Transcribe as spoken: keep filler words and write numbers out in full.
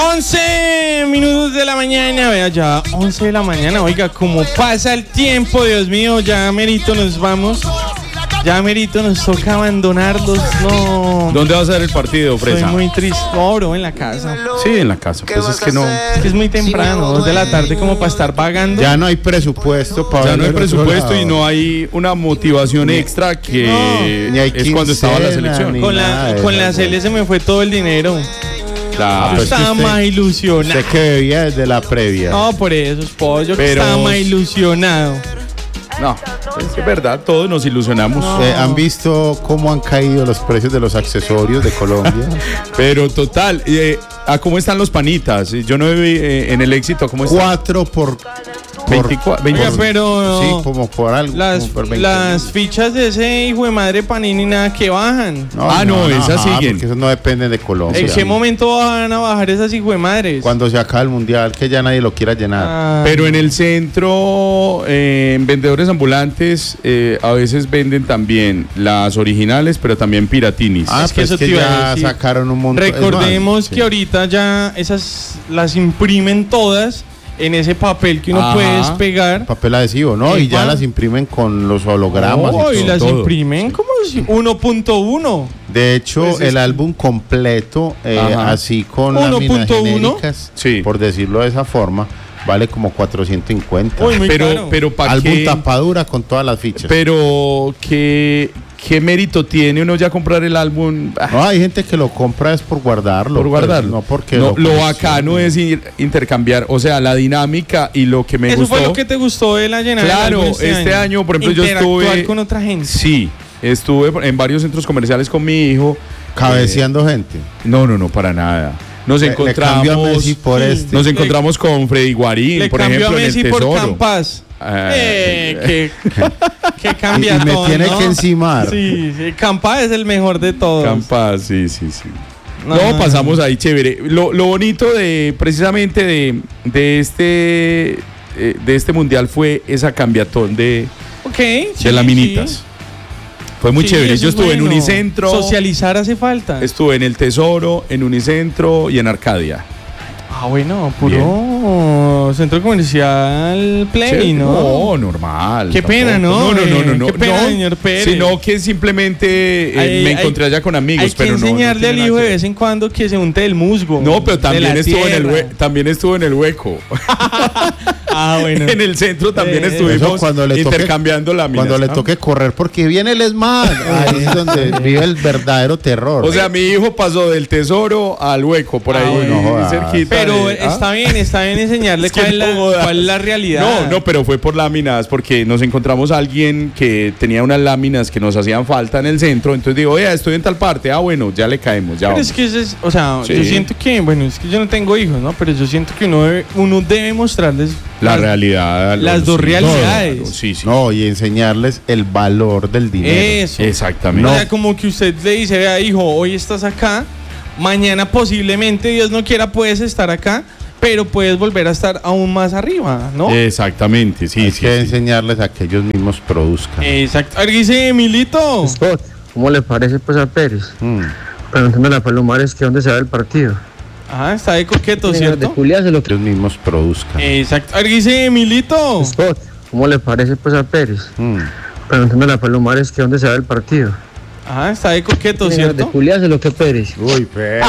once minutos de la mañana, vea ya, once de la mañana, oiga, cómo pasa el tiempo, Dios mío, ya merito nos vamos, ya merito nos toca abandonarlos, no. ¿Dónde va a ser el partido, Fresa? Estoy muy triste, no, bro, en la casa. Sí, en la casa, pues es que no. Es que es muy temprano, dos de la tarde como para estar vagando. Ya no hay presupuesto para Ya no hay presupuesto y no hay una motivación extra que no, ni hay es cuando estaba la selección. Con la, con la C L se me fue todo el dinero. Claro. Yo estaba usted, más ilusionado. Usted que bebía desde la previa. No, por eso, pollo, que Pero- estaba más ilusionado. No, es que es verdad, todos nos ilusionamos. No. Eh, ¿Han visto cómo han caído los precios de los accesorios de Colombia? Pero total, eh, ¿a cómo están los panitas? Yo no vi eh, en el Éxito, ¿cómo están? Cuatro por... veinticuatro, Oiga, veinticuatro. pero Sí, como por algo. las, como por veinte. las fichas de ese hijo de madre Panini nada que bajan. Ah, no, esas ajá, siguen. Porque eso no depende de Colombia. ¿En qué momento van a bajar esas hijo de madres? Cuando se acabe el mundial, que ya nadie lo quiera llenar. Ah, Pero en el centro, eh, en vendedores ambulantes, eh, a veces venden también las originales, pero también piratinis. Ah, es que pues eso que te iba a ya decir. sacaron un montón. es recordemos más, que sí. ahorita ya esas las imprimen todas en ese papel que uno Ajá. puede despegar. Papel adhesivo, ¿no? ¿Y Y ya cuál? las imprimen con los hologramas. Oh, y y todo. las todo. imprimen como si uno punto uno. De hecho, Pues es el que- álbum completo, eh, Ajá. así con uno láminas punto uno. genéricas, Sí. por decirlo de esa forma, vale como cuatrocientos cincuenta. Uy, muy pero, caro. pero ¿para Álbum qué? tapadura con todas las fichas. Pero ¿qué, qué mérito tiene uno ya comprar el álbum? Ah, No, hay gente que lo compra es por guardarlo. por guardarlo. pues, no porque No, lo lo colecciona. bacano es ir, intercambiar, o sea, la dinámica y lo que me Eso gustó. fue lo que te gustó de la llenada. Claro, del álbum este año, por ejemplo, yo Interactuar estuve- con otra gente. Sí, estuve en varios centros comerciales con mi hijo. Cabeceando gente. Eh, no, no, no, para nada. Nos Le- le cambio a encontramos, Messi por este. nos Le- encontramos con Freddy Guarín, Le por cambió ejemplo, a Messi en el por Tesoro. Campas. Ah, Eh, que, que Y, cambia y me todo, tiene ¿no? que encimar. Sí, sí, Campas es el mejor de todos. Campas, sí, sí, sí. No, No, no, pasamos ahí chévere. Lo, lo bonito de precisamente de, de este eh, de este mundial fue esa cambiatón de, Ok, de sí, laminitas. sí. Fue muy Sí, chévere. eso Yo es estuve en bueno. Unicentro, Socializar hace falta. estuve en el Tesoro, en Unicentro y en Arcadia. Ah, bueno, puro centro comercial Play, Chévere. ¿no? No, normal. Qué pena, ¿no? No, no, no, no, no. Qué pena, no, señor Pérez. Sino que simplemente eh, Hay- me hay- encontré allá con amigos, Hay que pero no- no. enseñarle tiene al hijo nada de que vez ver. en cuando que se unte el musgo. No, pero de también la estuvo en el tierra. hue- también estuvo en el hueco. Ah, bueno. En el centro también Eh, estuvimos Eso cuando le toque- intercambiando láminas. Cuando le ¿no? toque correr, porque viene el ESMAD. Ahí es donde vive el verdadero terror. O sea, mi hijo pasó del Tesoro al hueco, por ahí Ah, bueno, no jodas. cerquita. Pero de- ¿ah? está bien, está bien enseñarle Es que cuál, es no la, jodas. cuál es la realidad. No, no, pero fue por láminas, porque nos encontramos a alguien que tenía unas láminas que nos hacían falta en el centro. Entonces digo, oye, estoy en tal parte. Ah, bueno, ya le caemos, ya Pero vamos. es que eso es, o sea, Sí. yo siento que, bueno, es que yo no tengo hijos, ¿no? Pero yo siento que uno debe, uno debe mostrarles La las- realidad. las los- dos sí, realidades. claro, sí, sí. No, y enseñarles el valor del dinero. Eso. Exactamente. O sea, como que usted le dice, vea, hijo, hoy estás acá, mañana posiblemente, Dios no quiera, puedes estar acá, pero puedes volver a estar aún más arriba, ¿no? Exactamente, sí, Hay sí. que sí. enseñarles a que ellos mismos produzcan. Exacto. Ahora dice Emilito. Spot, ¿cómo le parece pues a Pérez? Mm. Preguntándole a Palomares que dónde se va el partido. Ajá, está de coqueto, De ¿cierto? Julián se lo que... Ellos mismos produzcan. Exacto. Ahora dice Emilito. Spot, ¿cómo le parece pues a Pérez? Mm. Preguntándole a Palomares que dónde se va el partido. Ajá, está de coqueto, De ¿cierto? Julián se lo que Pérez. Uy, pero.